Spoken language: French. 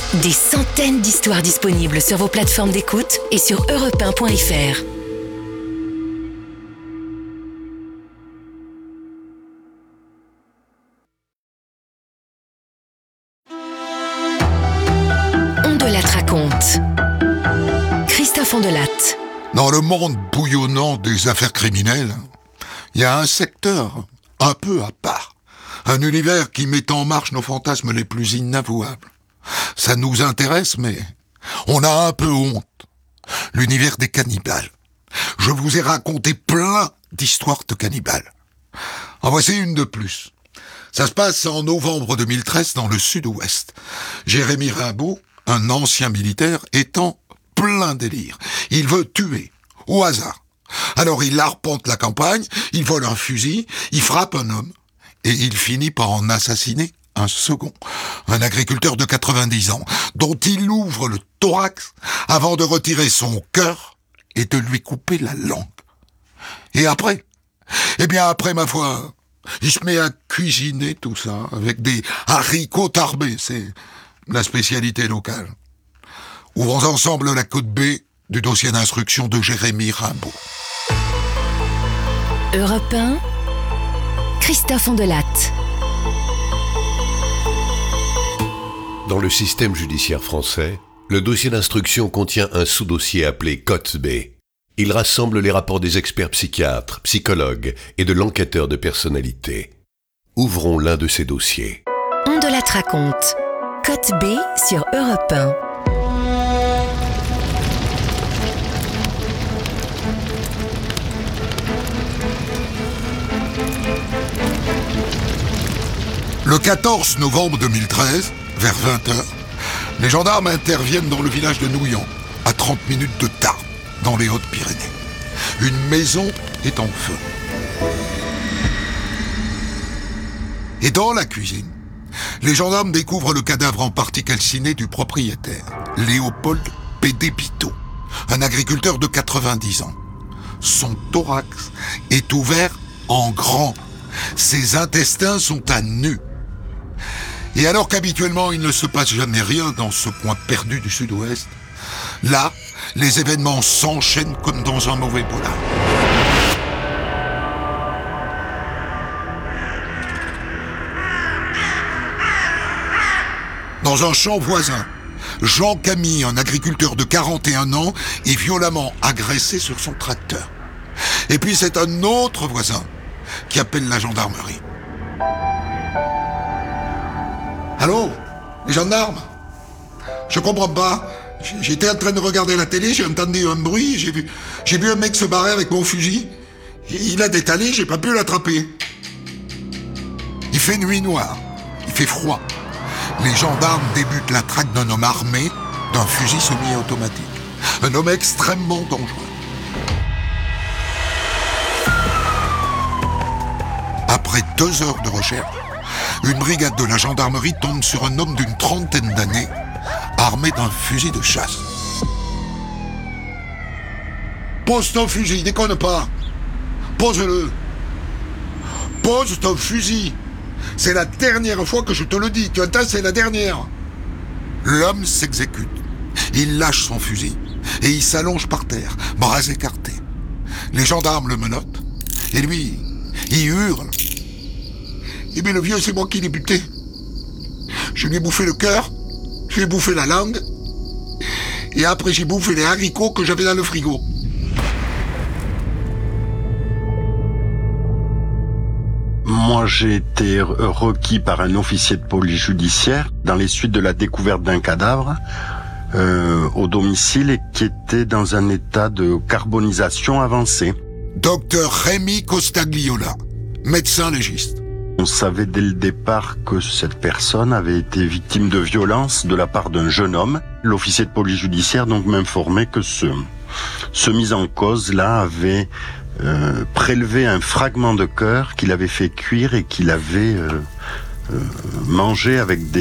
Des centaines d'histoires disponibles sur vos plateformes d'écoute et sur europe1.fr. Ondelatte raconte. Christophe Ondelatte. Dans le monde bouillonnant des affaires criminelles, il y a un secteur un peu à part. Un univers qui met en marche nos fantasmes les plus inavouables. Ça nous intéresse, mais on a un peu honte. L'univers des cannibales. Je vous ai raconté plein d'histoires de cannibales. En voici une de plus. Ça se passe en novembre 2013 dans le sud-ouest. Jérémy Rimbaud, un ancien militaire, est en plein délire. Il veut tuer, au hasard. Alors il arpente la campagne, il vole un fusil, il frappe un homme, et il finit par en assassiner un second, un agriculteur de 90 ans, dont il ouvre le thorax avant de retirer son cœur et de lui couper la langue. Et après? Eh bien après, ma foi, il se met à cuisiner tout ça avec des haricots tarbés, c'est la spécialité locale. Ouvrons ensemble la code B du dossier d'instruction de Jérémy Rimbaud. Europe 1, Christophe Ondelatte. Dans le système judiciaire français, le dossier d'instruction contient un sous-dossier appelé Cote B. Il rassemble les rapports des experts psychiatres, psychologues et de l'enquêteur de personnalité. Ouvrons l'un de ces dossiers. Ondelatte raconte. Cote B sur Europe 1. Le 14 novembre 2013, vers 20h, les gendarmes interviennent dans le village de Nouillan, à 30 minutes de Tarbes, dans les Hautes-Pyrénées. Une maison est en feu. Et dans la cuisine, les gendarmes découvrent le cadavre en partie calciné du propriétaire, Léopold Pédépito, un agriculteur de 90 ans. Son thorax est ouvert en grand. Ses intestins sont à nu. Et alors qu'habituellement il ne se passe jamais rien dans ce coin perdu du sud-ouest, là, les événements s'enchaînent comme dans un mauvais polar. Dans un champ voisin, Jean Camille, un agriculteur de 41 ans, est violemment agressé sur son tracteur. Et puis c'est un autre voisin qui appelle la gendarmerie. Allô? Les gendarmes? Je comprends pas. J'étais en train de regarder la télé, j'ai entendu un bruit, j'ai vu un mec se barrer avec mon fusil. Il a détalé, j'ai pas pu l'attraper. Il fait nuit noire, il fait froid. Les gendarmes débutent la traque d'un homme armé d'un fusil semi-automatique. Un homme extrêmement dangereux. Après 2 heures de recherche, une brigade de la gendarmerie tombe sur un homme d'une 30aine d'années, armé d'un fusil de chasse. Pose ton fusil, déconne pas. Pose-le. Pose ton fusil. C'est la dernière fois que je te le dis. Tu entends, c'est la dernière. L'homme s'exécute. Il lâche son fusil et il s'allonge par terre, bras écartés. Les gendarmes le menottent et lui, il hurle. Eh bien le vieux, c'est moi qui l'ai buté. Je lui ai bouffé le cœur, je lui ai bouffé la langue, et après j'ai bouffé les haricots que j'avais dans le frigo. Moi, j'ai été requis par un officier de police judiciaire dans les suites de la découverte d'un cadavre au domicile et qui était dans un état de carbonisation avancée. Docteur Rémi Costagliola, médecin légiste. On savait dès le départ que cette personne avait été victime de violence de la part d'un jeune homme. L'officier de police judiciaire donc m'informait que ce mis en cause-là avait prélevé un fragment de cœur qu'il avait fait cuire et qu'il avait mangé avec